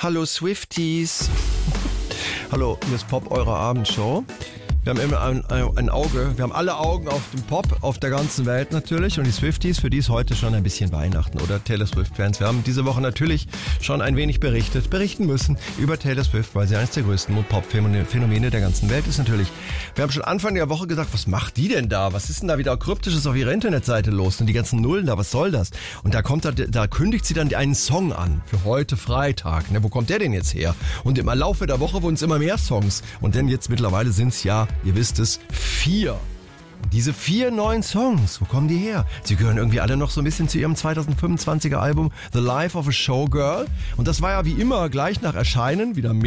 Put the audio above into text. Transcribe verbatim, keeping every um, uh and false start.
Hallo Swifties. Hallo, hier ist Pop, eure Abendshow. Wir haben immer ein, ein Auge, wir haben alle Augen auf den Pop, auf der ganzen Welt natürlich. Und die Swifties, für die ist heute schon ein bisschen Weihnachten oder Taylor Swift-Fans. Wir haben diese Woche natürlich schon ein wenig berichtet, berichten müssen über Taylor Swift, weil sie eines der größten Pop-Phänomene der ganzen Welt ist natürlich. Wir haben schon Anfang der Woche gesagt, was macht die denn da? Was ist denn da wieder Kryptisches auf ihrer Internetseite los? Und die ganzen Nullen da, was soll das? Und da kommt da, da kündigt sie dann einen Song an für heute Freitag. Ne, wo kommt der denn jetzt her? Und im Laufe der Woche wurden es immer mehr Songs. Und denn jetzt mittlerweile sind es ja, ihr wisst es, vier. Diese vier neuen Songs, wo kommen die her? Sie gehören irgendwie alle noch so ein bisschen zu ihrem zwanzig fünfundzwanziger Album The Life of a Showgirl. Und das war ja wie immer gleich nach Erscheinen wieder